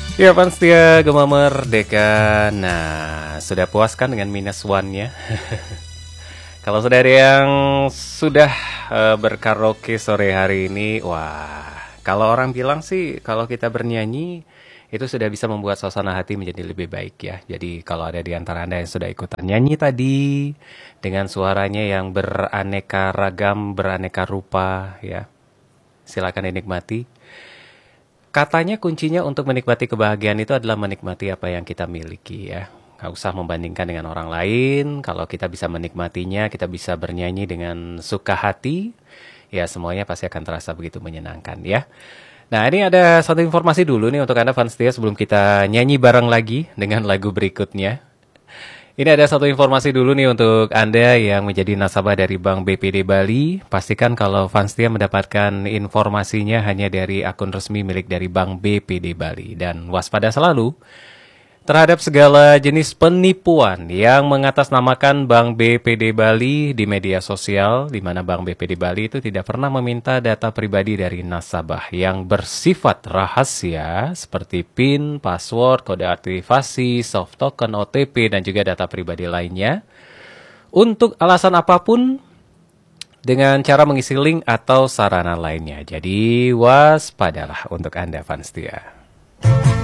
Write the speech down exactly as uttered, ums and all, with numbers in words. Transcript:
Ya, Pan Setia Gema Merdeka. Nah, sudah puas kan dengan minus one-nya? Kalau sudah ada yang sudah eh, berkaraoke sore hari ini, wah, kalau orang bilang sih, kalau kita bernyanyi, itu sudah bisa membuat suasana hati menjadi lebih baik ya. Jadi kalau ada di antara Anda yang sudah ikutan nyanyi tadi, dengan suaranya yang beraneka ragam, beraneka rupa ya, silakan dinikmati. Katanya kuncinya untuk menikmati kebahagiaan itu adalah menikmati apa yang kita miliki ya. Gak usah membandingkan dengan orang lain. Kalau kita bisa menikmatinya, kita bisa bernyanyi dengan suka hati, ya semuanya pasti akan terasa begitu menyenangkan ya. Nah, ini ada satu informasi dulu nih untuk Anda fans setia sebelum kita nyanyi bareng lagi dengan lagu berikutnya. Ini ada satu informasi dulu nih untuk Anda yang menjadi nasabah dari Bank B P D Bali. Pastikan kalau fans setia mendapatkan informasinya hanya dari akun resmi milik dari Bank B P D Bali. Dan waspada selalu terhadap segala jenis penipuan yang mengatasnamakan Bank B P D Bali di media sosial, di mana Bank B P D Bali itu tidak pernah meminta data pribadi dari nasabah yang bersifat rahasia seperti PIN, password, kode aktivasi, soft token, O T P, dan juga data pribadi lainnya untuk alasan apapun dengan cara mengisi link atau sarana lainnya. Jadi waspadalah untuk Anda fans setia.